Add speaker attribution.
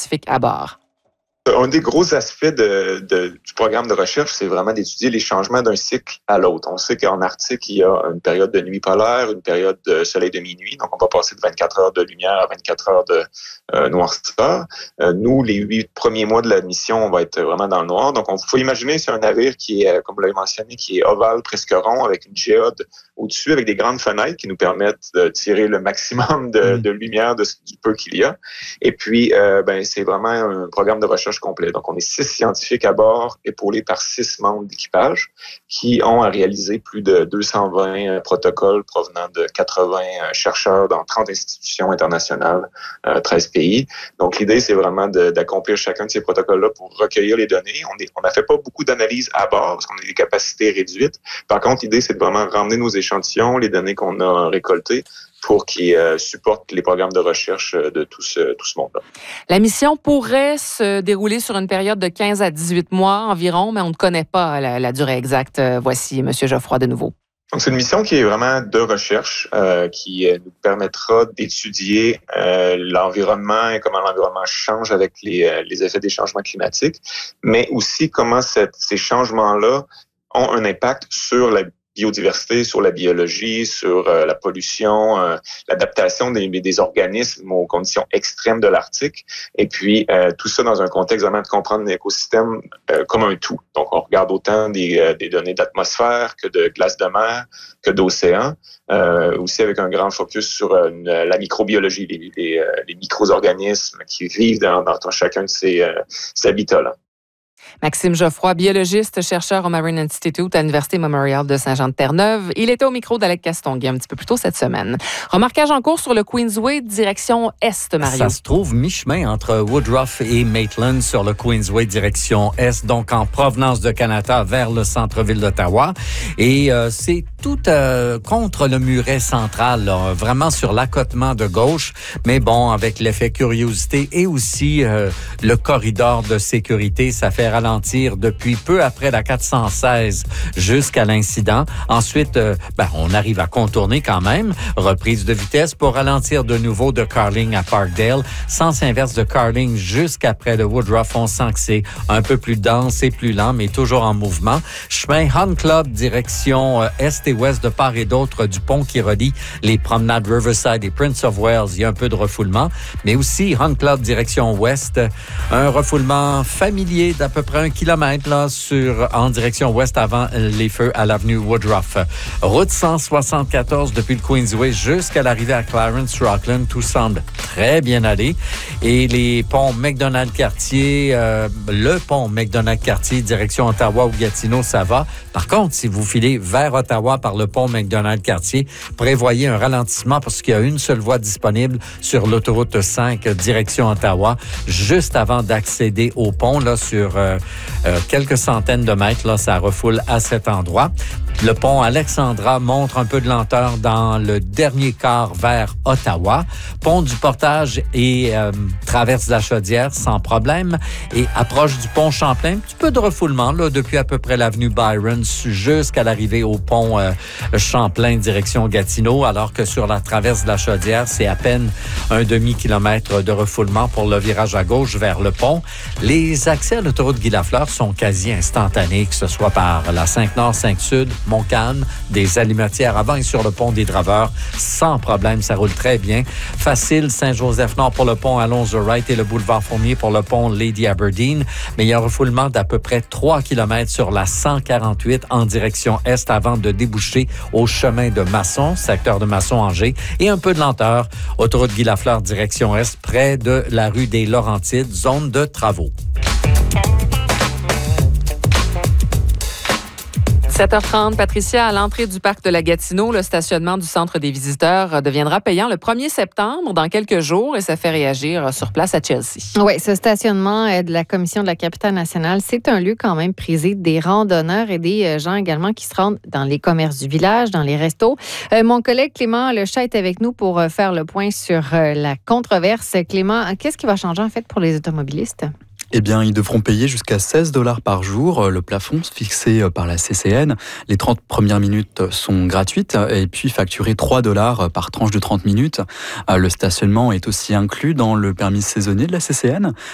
Speaker 1: scientifiques à bord.
Speaker 2: Un des gros aspects du programme de recherche, c'est vraiment d'étudier les changements d'un cycle à l'autre. On sait qu'en Arctique, il y a une période de nuit polaire, une période de soleil de minuit. Donc, on va passer de 24 heures de lumière à 24 heures de noirceur. Nous, les 8 premiers mois de la mission, on va être vraiment dans le noir. Donc, il faut imaginer, c'est un navire qui est, comme vous l'avez mentionné, qui est ovale, presque rond, avec une géode au-dessus, avec des grandes fenêtres qui nous permettent de tirer le maximum de lumière du peu qu'il y a. Et puis, c'est vraiment un programme de recherche complet. Donc, on est 6 scientifiques à bord, épaulés par 6 membres d'équipage qui ont à réaliser plus de 220 protocoles provenant de 80 chercheurs dans 30 institutions internationales, 13 pays. Donc, l'idée, c'est vraiment d'accomplir chacun de ces protocoles-là pour recueillir les données. On n'a fait pas beaucoup d'analyses à bord parce qu'on a des capacités réduites. Par contre, l'idée, c'est de vraiment ramener nos échantillons, les données qu'on a récoltées, pour qu'ils supportent les programmes de recherche de tout ce monde-là.
Speaker 1: La mission pourrait se dérouler sur une période de 15 à 18 mois environ, mais on ne connaît pas la durée exacte. Voici M. Geoffroy de nouveau.
Speaker 2: Donc, c'est une mission qui est vraiment de recherche, qui nous permettra d'étudier l'environnement et comment l'environnement change avec les effets des changements climatiques, mais aussi comment ces changements-là ont un impact sur la biodiversité, sur la biologie, sur la pollution, l'adaptation des organismes aux conditions extrêmes de l'Arctique. Et puis, tout ça dans un contexte vraiment de comprendre l'écosystème comme un tout. Donc, on regarde autant des données d'atmosphère que de glace de mer, que d'océan. Aussi avec un grand focus sur la microbiologie, les micro-organismes qui vivent dans chacun de ces habitats-là.
Speaker 1: Maxime Geoffroy, biologiste, chercheur au Marine Institute à l'Université Memorial de Saint-Jean-de-Terre-Neuve. Il était au micro d'Alec Castonguay un petit peu plus tôt cette semaine. Remarquage en cours sur le Queensway, direction Est, Mario.
Speaker 3: Ça se trouve mi-chemin entre Woodruff et Maitland sur le Queensway, direction Est, donc en provenance de Kanata vers le centre-ville d'Ottawa. Et c'est tout contre le muret central, là, vraiment sur l'accotement de gauche, mais bon, avec l'effet curiosité et aussi le corridor de sécurité, ça fait ralentir depuis peu après la 416 jusqu'à l'incident. Ensuite, on arrive à contourner quand même. Reprise de vitesse pour ralentir de nouveau de Carling à Parkdale. Sens inverse de Carling jusqu'après le Woodruff. On sent que c'est un peu plus dense et plus lent, mais toujours en mouvement. Chemin Hunt Club, direction est et ouest de part et d'autre du pont qui relie les promenades Riverside et Prince of Wales. Il y a un peu de refoulement, mais aussi Hunt Club, direction ouest. Un refoulement familier d'à peu près 1 kilomètre là, en direction ouest avant les feux à l'avenue Woodruff. Route 174 depuis le Queensway jusqu'à l'arrivée à Clarence Rockland. Tout semble très bien aller. Et les ponts McDonald-Cartier, le pont McDonald-Cartier, direction Ottawa ou Gatineau, ça va. Par contre, si vous filez vers Ottawa par le pont McDonald-Cartier, prévoyez un ralentissement parce qu'il y a une seule voie disponible sur l'autoroute 5, direction Ottawa, juste avant d'accéder au pont, là, sur quelques centaines de mètres, là, ça refoule à cet endroit. Le pont Alexandra montre un peu de lenteur dans le dernier quart vers Ottawa. Pont du Portage et traverse la Chaudière sans problème. Et approche du pont Champlain, un petit peu de refoulement là, depuis à peu près l'avenue Byron jusqu'à l'arrivée au pont Champlain direction Gatineau, alors que sur la traverse de la Chaudière, c'est à peine un demi-kilomètre de refoulement pour le virage à gauche vers le pont. Les accès à l'autoroute Guy-Lafleur sont quasi instantanés, que ce soit par la 5 Nord, 5 Sud, Montcalm, des Alimentières avant et sur le pont des Draveurs. Sans problème, ça roule très bien. Facile, Saint-Joseph-Nord pour le pont Alonzo-Wright et le boulevard Fournier pour le pont Lady Aberdeen. Mais il y a un refoulement d'à peu près 3 km sur la 148 en direction est avant de déboucher au chemin de Masson, secteur de Masson-Angers. Et un peu de lenteur, autoroute Guy-Lafleur, direction est, près de la rue des Laurentides, zone de travaux.
Speaker 1: 7h30, Patricia, à l'entrée du parc de la Gatineau, le stationnement du centre des visiteurs deviendra payant le 1er septembre, dans quelques jours, et ça fait réagir sur place à Chelsea.
Speaker 4: Oui, ce stationnement de la Commission de la capitale nationale, c'est un lieu quand même prisé des randonneurs et des gens également qui se rendent dans les commerces du village, dans les restos. Mon collègue Clément Lechat est avec nous pour faire le point sur la controverse. Clément, qu'est-ce qui va changer en fait pour les automobilistes?
Speaker 5: Eh bien, ils devront payer jusqu'à 16 $ par jour, le plafond fixé par la CCN. Les 30 premières minutes sont gratuites et puis facturées 3 $ par tranche de 30 minutes. Le stationnement est aussi inclus dans le permis saisonnier de la CCN.